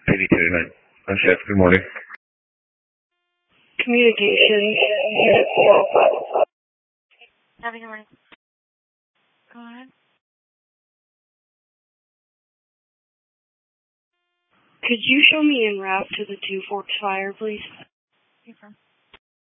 8289. Chef, good morning. Communication. Having a morning. Go ahead. Could you show me en route to the Two Forks fire, please? You from?